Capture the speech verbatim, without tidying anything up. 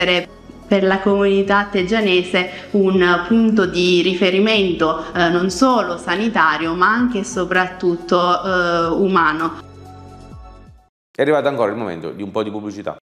per la comunità teggianese un punto di riferimento eh, non solo sanitario ma anche e soprattutto eh, umano. È arrivato ancora il momento di un po' di pubblicità.